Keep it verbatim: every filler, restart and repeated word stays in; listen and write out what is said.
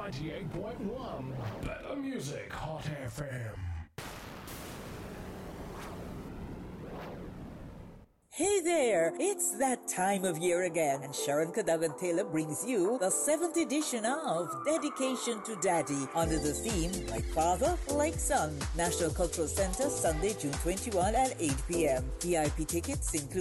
ninety-eight point one. Better music, Hot F M. Hey there! It's that time of year again, and Sharon Cadogan Taylor brings you the seventh edition of Dedication to Daddy under the theme Like Father, Like Son. National Cultural Center, Sunday, June twenty-first at eight p.m. V I P tickets include